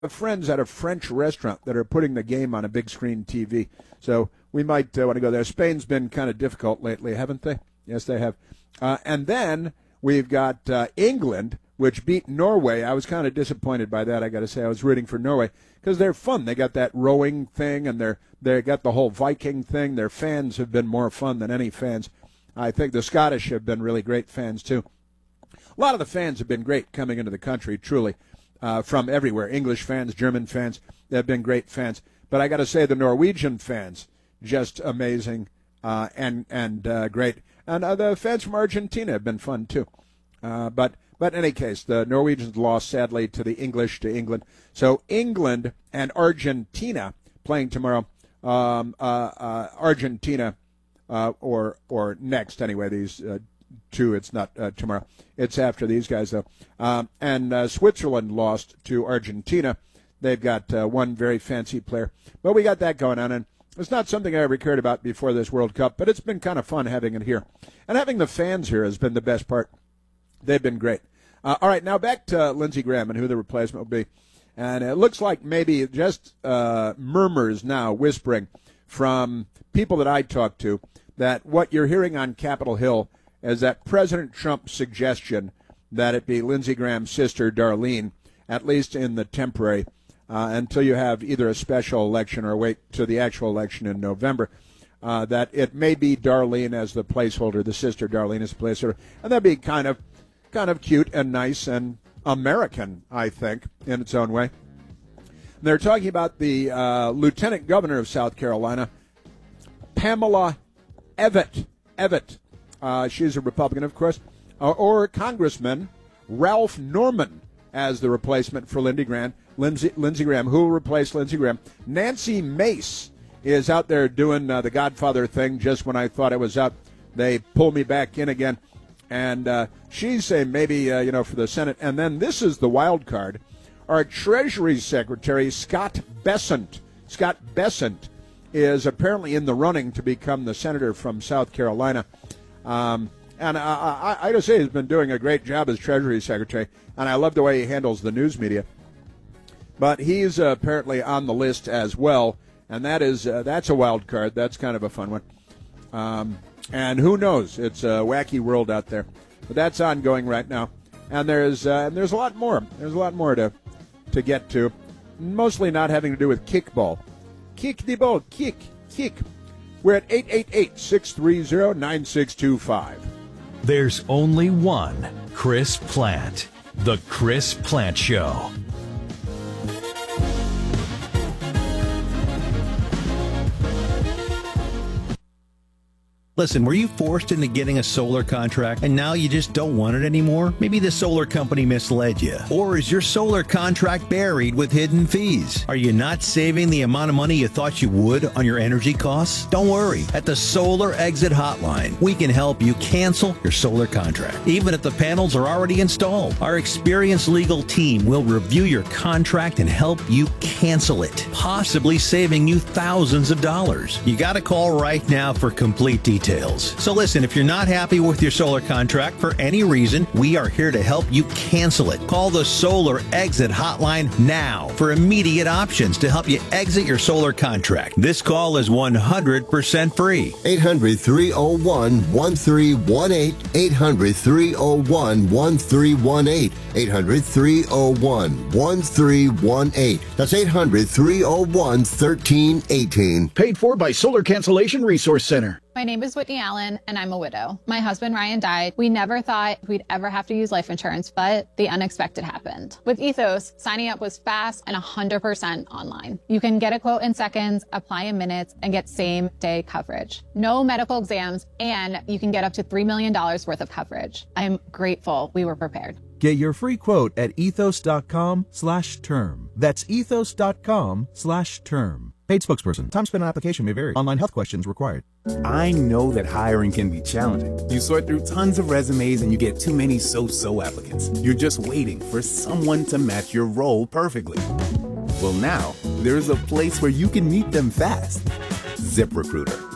friends at a French restaurant that are putting the game on a big screen TV. So we might want to go there. Spain's been kind of difficult lately, haven't they? Yes, they have. And then we've got England, which beat Norway. I was kind of disappointed by that, I got to say. I was rooting for Norway because they're fun. They got that rowing thing, and they got the whole Viking thing. Their fans have been more fun than any fans. I think the Scottish have been really great fans, too. A lot of the fans have been great coming into the country, truly, from everywhere. English fans, German fans, they've been great fans. But I got to say the Norwegian fans, just amazing and great. And the fans from Argentina have been fun, too. But in any case, the Norwegians lost, sadly, to the English, to England. So England and Argentina playing tomorrow. Argentina, or next, anyway, these two. It's not tomorrow. It's after these guys, though. And Switzerland lost to Argentina. They've got one very fancy player. But we got that going on, and it's not something I ever cared about before this World Cup, but it's been kind of fun having it here. And having the fans here has been the best part. They've been great. All right, now back to Lindsey Graham and who the replacement will be. And it looks like maybe just murmurs now, whispering from people that I talk to, that what you're hearing on Capitol Hill is that President Trump's suggestion that it be Lindsey Graham's sister, Darlene, at least in the temporary, until you have either a special election or wait to the actual election in November, that it may be Darlene as the placeholder, the sister Darlene as the placeholder. And that'd be kind of cute and nice and American, I think, in its own way. And they're talking about the Lieutenant Governor of South Carolina, Pamela Evett. She's a Republican, of course. Or Congressman Ralph Norman as the replacement for Lindsey Graham. Who will replace Lindsey Graham? Nancy Mace is out there doing the Godfather thing. Just when I thought it was up, they pull me back in again. And she's saying maybe, for the Senate. And then this is the wild card. Our Treasury Secretary, Scott Bessent is apparently in the running to become the senator from South Carolina. And I just say he's been doing a great job as Treasury Secretary, and I love the way he handles the news media. But he's apparently on the list as well, and that's a wild card. That's kind of a fun one. And who knows? It's a wacky world out there. But that's ongoing right now. And there's a lot more. There's a lot more to get to, mostly not having to do with kickball. Kick the ball. Kick. We're at 888-630-9625. There's only one Chris Plante. The Chris Plante Show. Listen, were you forced into getting a solar contract and now you just don't want it anymore? Maybe the solar company misled you. Or is your solar contract buried with hidden fees? Are you not saving the amount of money you thought you would on your energy costs? Don't worry. At the Solar Exit Hotline, we can help you cancel your solar contract, even if the panels are already installed. Our experienced legal team will review your contract and help you cancel it, possibly saving you thousands of dollars. You got to call right now for complete details. So listen, if you're not happy with your solar contract for any reason, we are here to help you cancel it. Call the Solar Exit Hotline now for immediate options to help you exit your solar contract. This call is 100% free. 800-301-1318. 800-301-1318. 800-301-1318. That's 800-301-1318. Paid for by Solar Cancellation Resource Center. My name is Whitney Allen, and I'm a widow. My husband, Ryan, died. We never thought we'd ever have to use life insurance, but the unexpected happened. With Ethos, signing up was fast and 100% online. You can get a quote in seconds, apply in minutes, and get same-day coverage. No medical exams, and you can get up to $3 million worth of coverage. I'm grateful we were prepared. Get your free quote at ethos.com/term. That's ethos.com/term. Paid spokesperson. Time spent on application may vary. Online health questions required. I know that hiring can be challenging. You sort through tons of resumes and you get too many so-so applicants. You're just waiting for someone to match your role perfectly. Well, now, there's a place where you can meet them fast. ZipRecruiter.